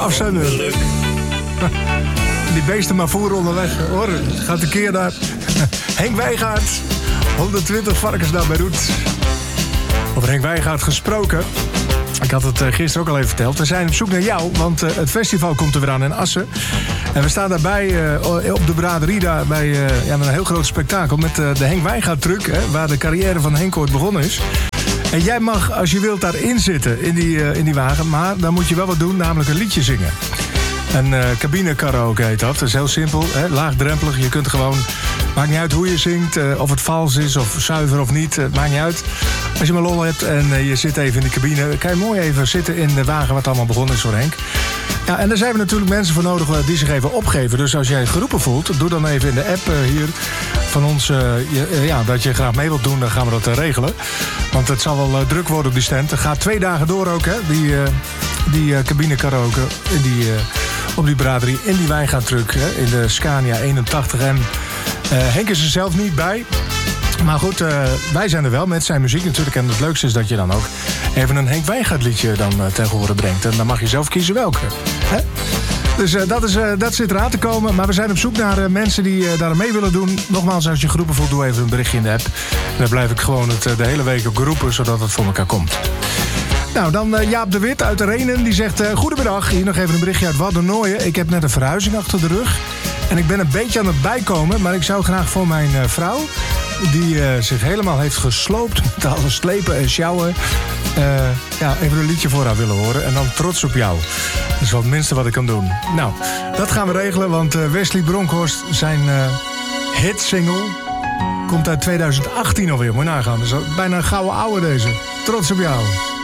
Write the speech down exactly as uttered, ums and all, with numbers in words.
afzender. Die beesten maar voeren onderweg. Hoor, gaat een keer naar Henk Wijngaard. honderdtwintig varkens naar Beirut. Over Henk Wijngaard gesproken. Ik had het gisteren ook al even verteld. We zijn op zoek naar jou, want uh, het festival komt er weer aan in Assen. En we staan daarbij uh, op de braderie daar bij uh, ja, met een heel groot spektakel met uh, de Henk Wijngaard truck, hè, waar de carrière van Henk ooit begonnen is. En jij mag, als je wilt, daarin zitten, in die, uh, in die wagen. Maar dan moet je wel wat doen, namelijk een liedje zingen. Een uh, cabine karaoke heet dat. Dat is heel simpel, hè? Laagdrempelig. Je kunt gewoon, maakt niet uit hoe je zingt, uh, of het vals is of zuiver of niet. Uh, maakt niet uit. Als je maar lol hebt en uh, je zit even in die cabine, kan je mooi even zitten in de wagen wat allemaal begonnen is voor Henk. Ja, en daar zijn we natuurlijk mensen voor nodig die zich even opgeven. Dus als jij je geroepen voelt, doe dan even in de app uh, hier van ons uh, je, uh, ja, dat je graag mee wilt doen, dan gaan we dat uh, regelen. Want het zal wel uh, druk worden op die stand. Het gaat twee dagen door ook, hè, die, uh, die uh, cabine karaoke in die, uh, op die braderie, in die Wijngaardtruck, hè, in de Scania eenentachtig. En uh, Henk is er zelf niet bij. Maar goed, uh, wij zijn er wel met zijn muziek natuurlijk. En het leukste is dat je dan ook even een Henk Wijngaard liedje dan uh, tegen horen brengt. En dan mag je zelf kiezen welke. Hè? Dus uh, dat, is, uh, dat zit eraan te komen. Maar we zijn op zoek naar uh, mensen die uh, daar mee willen doen. Nogmaals, als je geroepen voelt, doe even een berichtje in de app. En dan blijf ik gewoon het, uh, de hele week ook roepen, zodat het voor elkaar komt. Nou, dan uh, Jaap de Wit uit de Renen. Die zegt, uh, goedemiddag, hier nog even een berichtje uit Waddenooien. Ik heb net een verhuizing achter de rug. En ik ben een beetje aan het bijkomen. Maar ik zou graag voor mijn uh, vrouw, die uh, zich helemaal heeft gesloopt met alle slepen en sjouwen, uh, ja, even een liedje voor haar willen horen. En dan Trots op jou. Dat is wel het minste wat ik kan doen. Nou, dat gaan we regelen, want uh, Wesley Bronkhorst, zijn uh, hitsingle, komt uit tweeduizend achttien alweer. Moet je nagaan. Dat is bijna een gouden ouwe deze. Trots op jou.